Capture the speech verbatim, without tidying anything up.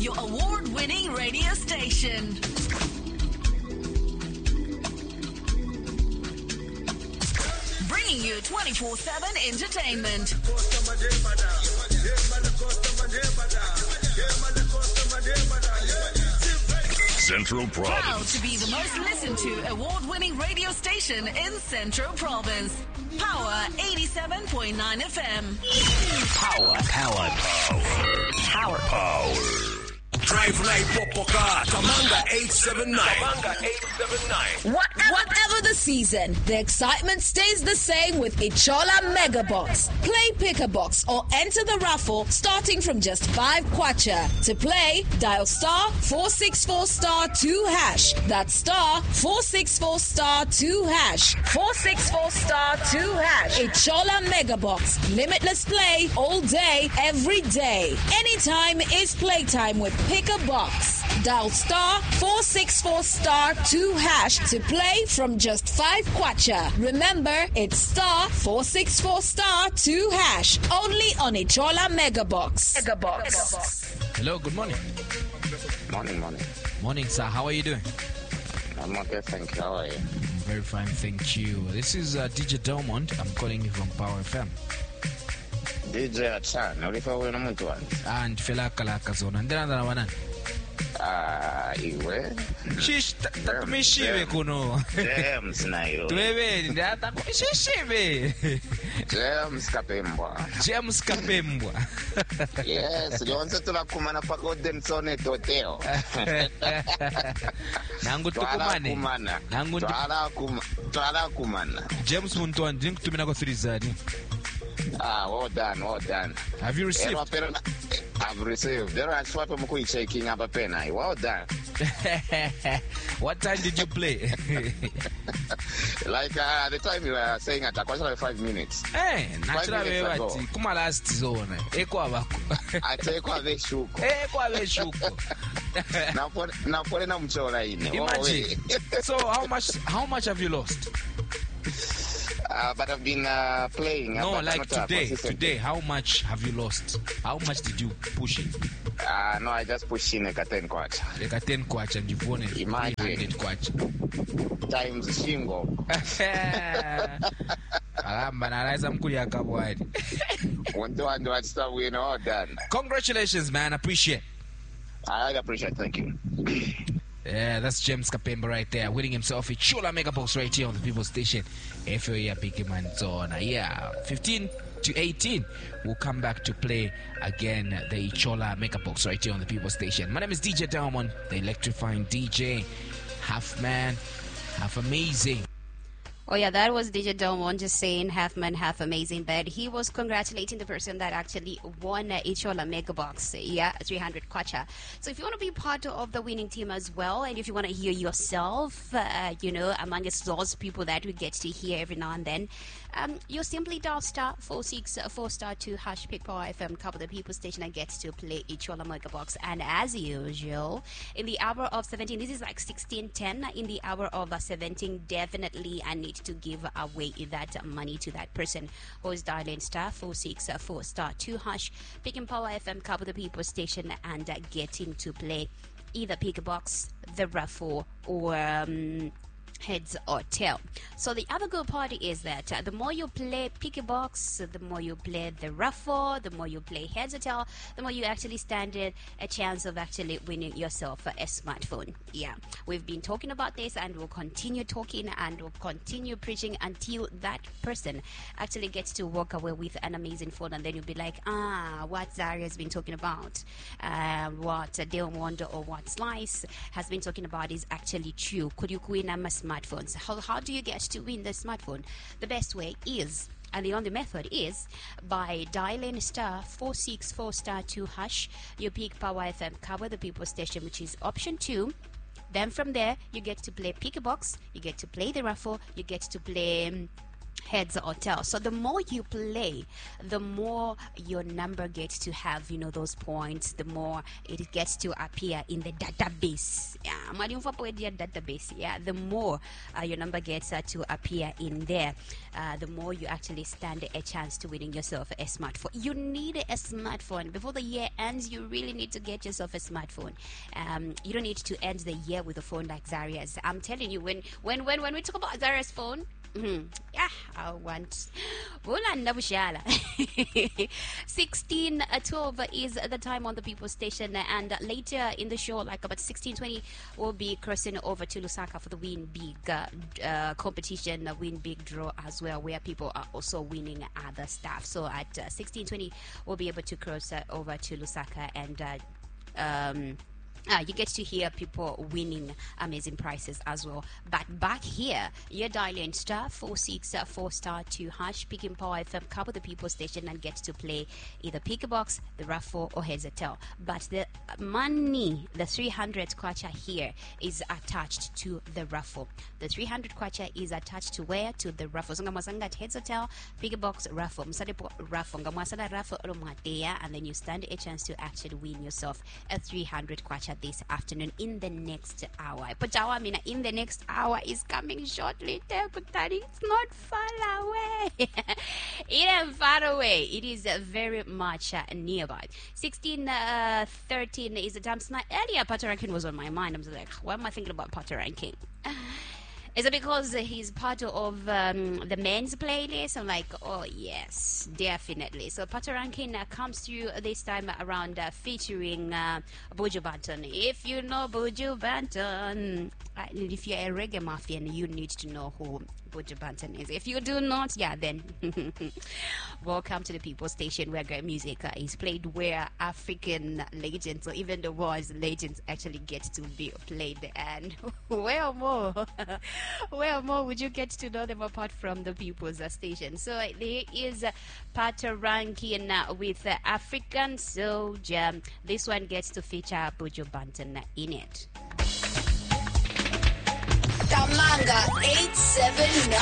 your award-winning radio station. Bringing you twenty-four seven entertainment. Central Province. Proud to be the most listened to award-winning radio station in Central Province. Power eighty-seven point nine F M. Power. Power. Power. Power. Power. Drive like Popoka, Tamanga eight seven nine. Tamanga eight seven nine. Whatever, Whatever the season, the excitement stays the same with Ichola Mega Box. Play Pick a Box or enter the raffle starting from just five kwacha. To play, dial star four six four star two hash. That's star four six four star two hash. four six four star two hash. Ichola Mega Box. Limitless play all day, every day. Anytime is playtime with Pick a Box. Dial star four six four star two hash to play from just five kwacha. Remember, it's star four six four star two hash. Only on Ichola Mega Box. Mega Box. Hello, good morning. Morning, morning. Morning, sir. How are you doing? I'm okay, thank you. How are you? Very fine, thank you. This is uh, D J Delmont. I'm calling you from Power F M. D J Achan, ulifa wewe muntu wani? Ah, ndifela kalaka zona. Ndina ndana wanani? Ah, iwe. Shish, takumishiwe kuno. James na iyo. Tuwewe, ndata kumishishiwe. James Kapembwa. James Kapembwa. Yes, jonse tulakumana pa Golden Sonnet Hotel. Nangu tukumane. Nangu twala kumana. Twala kumana. James muntu wani, ndini kutumina kwa Thurizadi. Ah, well done, well done. Have you received? I've received. There are swap mukui shaking up a pen. Well done. What time did you play? Like uh, the time you were saying at a quarter of five minutes. Hey, naturally, what? Kuma last zone. Eko abako. I take kwa ve shuko. Eko ve shuko. Na pole na pole na mchola ine. Imagine. So how much? How much have you lost? Uh, but I've been uh, playing. No, uh, like today. Today, how much have you lost? How much did you push it? Uh, no, I just pushed in like a ten kwacha. Like a ten kwacha and you've won it. Imagine. three hundred kwacha. Times shingo. Alamba na raisa mkuli ya kabwadi. Wando wando watista wino, all done. Congratulations, man. Appreciate. I appreciate. Thank you. Yeah, that's James Kapemba right there, winning himself a Chola Mega Box right here on the People's Station. F O A Pikimanzona. Yeah, fifteen to eighteen. We'll come back to play again the Chola Mega Box right here on the People's Station. My name is D J Delmon, the electrifying D J. Half man, half amazing. Oh yeah, that was D J Delmon just saying half man, half amazing, but he was congratulating the person that actually won uh, Ichola Mega Box, yeah, three hundred kwacha. So if you want to be part of the winning team as well, and if you want to hear yourself, uh, you know, amongst those people that we get to hear every now and then, um, you simply dial star four six four star two hash pick Power F M, cover the people station and get to play Ichola Mega Box. And as usual, in the hour of seventeen, this is like sixteen ten. In the hour of uh, seventeen, definitely I need to give away that money to that person who is dialing star four six four star two hash, picking Power F M, cover the people station, and uh, getting to play either Pick a Box, the raffle, or um, heads or tail. So the other good part is that uh, the more you play Pick a Box, the more you play the raffle, the more you play heads or tail, the more you actually stand a chance of actually winning yourself a smartphone. Yeah, we've been talking about this and we'll continue talking and we'll continue preaching until that person actually gets to walk away with an amazing phone, and then you'll be like, ah, what Zaria has been talking about, uh, what uh, Dale Wonder or what Slice has been talking about is actually true. Could you win a smartphones? How, how do you get to win the smartphone? The best way is, and the only method is, by dialing star four six four star two hash. You pick Power F M, cover the people station, which is option two. Then from there, you get to play Pick a Box, you get to play the raffle, you get to play um, heads or tails. So the more you play, the more your number gets to have, you know, those points, the more it gets to appear in the database. Yeah, database. Yeah, the more uh, your number gets uh, to appear in there, uh, the more you actually stand a chance to winning yourself a smartphone. You need a smartphone before the year ends. You really need to get yourself a smartphone. Um, you don't need to end the year with a phone like Zaria's. I'm telling you, when when when when we talk about Zaria's phone. Mm-hmm. Yeah, I want sixteen twelve is the time on the People's Station, and later in the show, like about sixteen twenty, we'll be crossing over to Lusaka for the Win Big uh, uh, competition, uh, Win Big draw as well, where people are also winning other stuff. So at uh, sixteen twenty, we'll be able to cross uh, over to Lusaka and uh, um Uh, you get to hear people winning amazing prizes as well. But back here, you're dialing star four six four star two hash, picking Power F M, cover the People Station, and get to play either pick a box, the raffle, or heads a tail. But the money, the three hundred kwacha here, is attached to the raffle. The three hundred kwacha is attached to where? To the raffle. So ngamasanga heads a tail, pick a box, raffle. Msadepo raffle. Ngamasanga raffle olomatea, and then you stand a chance to actually win yourself a three hundred kwacha this afternoon in the next hour. Pajawa Mina in the next hour is coming shortly. It's not far away. It ain't far away. It is uh, very much uh, nearby. sixteen thirteen is the time tonight. Earlier, Patoranking was on my mind. I was like, why am I thinking about Patoranking? Is it because he's part of um, the men's playlist? I'm like, oh yes, definitely. So Patoranking uh, comes through this time around uh, featuring uh, Buju Banton. If you know Buju Banton, uh, if you're a reggae mafian, you need to know who Buju Banton is. If you do not, yeah, then welcome to the People Station, where great music uh, is played, where African legends or even the world's legends actually get to be played. And where more? Where more would you get to know them apart from the People's uh, Station? So uh, there is uh, Patoranking uh, with uh, African Soldier. This one gets to feature Buju Banton in it. Tamanga eight seven nine.